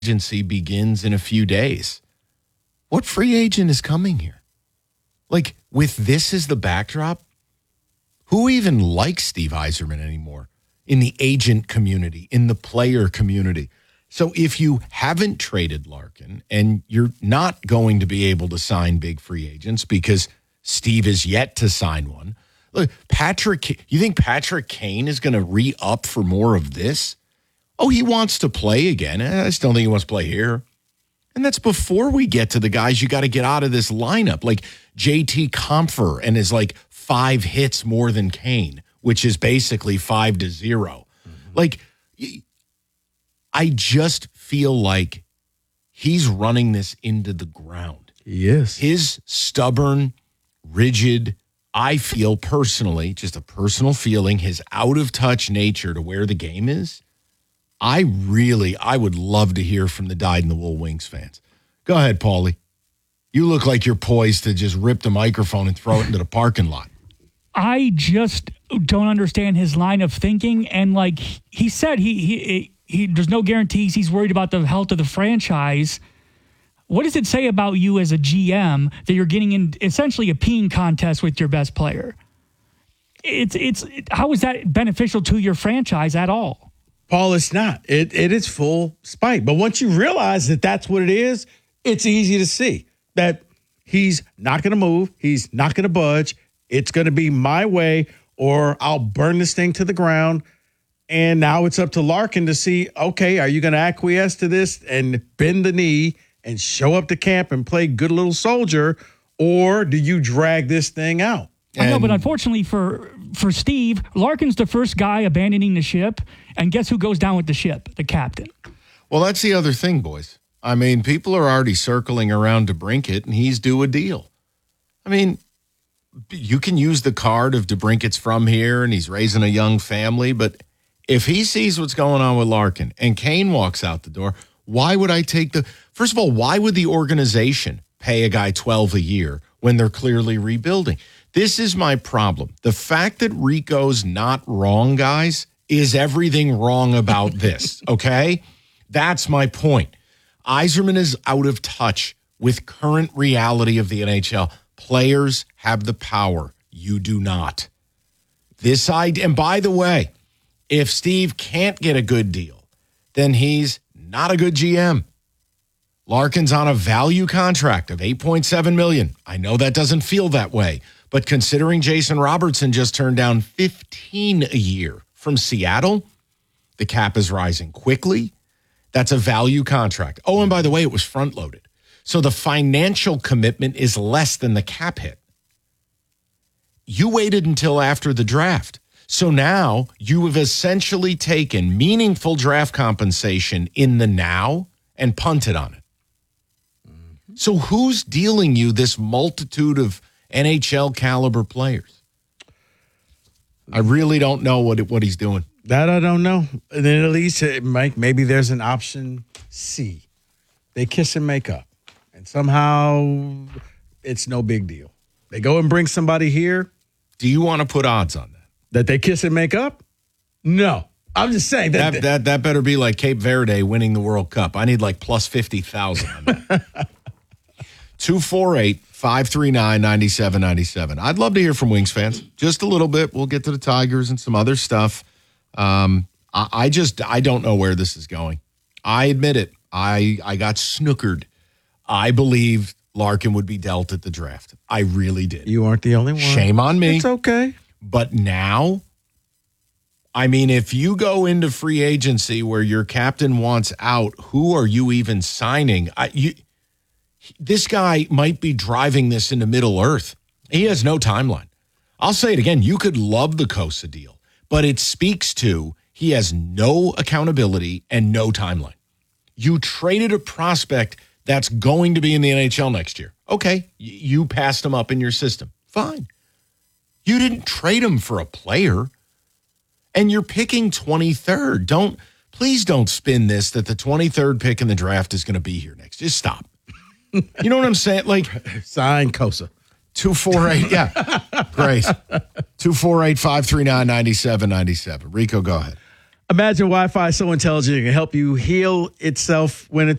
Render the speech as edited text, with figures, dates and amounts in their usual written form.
agency begins in a few days. What free agent is coming here? Like, with this as the backdrop, who even likes Steve Yzerman anymore in the agent community, in the player community? So if you haven't traded Larkin and you're not going to be able to sign big free agents because Steve is yet to sign one, look, you think Patrick Kane is going to re-up for more of this? Oh, he wants to play again. I just don't think he wants to play here. And that's before we get to the guys you got to get out of this lineup, like JT Compher and his 5 hits more than Kane, which is basically 5-0. Mm-hmm. I just feel like he's running this into the ground. Yes. His stubborn, rigid, I feel personally, just a personal feeling, his out-of-touch nature to where the game is, I would love to hear from the dyed-in-the-wool Wings fans. Go ahead, Paulie. You look like you're poised to just rip the microphone and throw it into the parking lot. I just don't understand his line of thinking. And he said, he there's no guarantees. He's worried about the health of the franchise. What does it say about you as a GM that you're getting in essentially a peeing contest with your best player? How is that beneficial to your franchise at all? Paul, it's not. It is full spite. But once you realize that that's what it is, it's easy to see that he's not going to move. He's not going to budge. It's going to be my way or I'll burn this thing to the ground. And now it's up to Larkin to see, okay, are you going to acquiesce to this and bend the knee and show up to camp and play good little soldier, or do you drag this thing out? I know, but unfortunately for Steve, Larkin's the first guy abandoning the ship, and guess who goes down with the ship? The captain. Well, that's the other thing, boys. I mean, people are already circling around DeBrincat, and he's due a deal. I mean, you can use the card of DeBrincat's from here, and he's raising a young family, but if he sees what's going on with Larkin and Kane walks out the door, why would I take first of all, why would the organization pay a guy $12 a year when they're clearly rebuilding? This is my problem. The fact that Rico's not wrong, guys, is everything wrong about this, okay? That's my point. Yzerman is out of touch with current reality of the NHL. Players have the power. You do not. And by the way, if Steve can't get a good deal, then he's not a good GM. Larkin's on a value contract of $8.7 million. I know that doesn't feel that way, but considering Jason Robertson just turned down $15 a year from Seattle, the cap is rising quickly. That's a value contract. Oh, and by the way, it was front-loaded. So the financial commitment is less than the cap hit. You waited until after the draft. So now you have essentially taken meaningful draft compensation in the now and punted on it. Mm-hmm. So who's dealing you this multitude of NHL caliber players? I really don't know what he's doing. That I don't know. And then at least maybe there's an option C. They kiss and make up. And somehow it's no big deal. They go and bring somebody here. Do you want to put odds on that? That they kiss and make up? No. I'm just saying that better be like Cape Verde winning the World Cup. I need plus 50,000 on that. 248-539-9797. I'd love to hear from Wings fans. Just a little bit. We'll get to the Tigers and some other stuff. I don't know where this is going. I admit it. I got snookered. I believed Larkin would be dealt at the draft. I really did. You aren't the only one. Shame on me. It's okay. But now, I mean, if you go into free agency where your captain wants out, who are you even signing? This guy might be driving this into Middle Earth. He has no timeline. I'll say it again. You could love the Kosa deal, but it speaks to he has no accountability and no timeline. You traded a prospect that's going to be in the NHL next year. Okay, you passed him up in your system. Fine. You didn't trade him for a player, and you're picking 23rd. Please don't spin this that the 23rd pick in the draft is going to be here next. Just stop. You know what I'm saying? Sign Kosa. 248, yeah. Great. 248-539-9797. Rico, go ahead. Imagine Wi-Fi so intelligent it can help you heal itself when